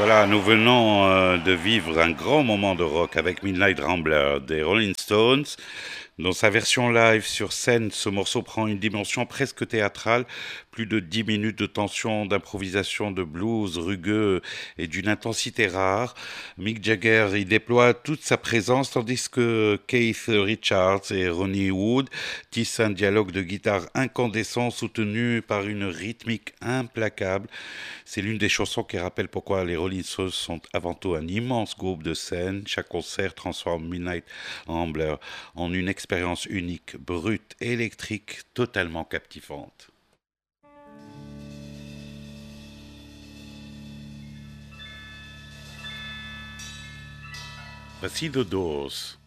Voilà, nous venons de vivre un grand moment de rock avec Midnight Rambler des Rolling Stones. Dans sa version live sur scène, ce morceau prend une dimension presque théâtrale, plus de 10 minutes de tension, d'improvisation, de blues rugueux et d'une intensité rare. Mick Jagger y déploie toute sa présence tandis que Keith Richards et Ronnie Wood tissent un dialogue de guitare incandescent soutenu par une rythmique implacable. C'est l'une des chansons qui rappelle pourquoi les Rolling Stones sont avant tout un immense groupe de scène. Chaque concert transforme Midnight Rambler en une expérience unique, brute, électrique, totalement captivante. Voici The Doors.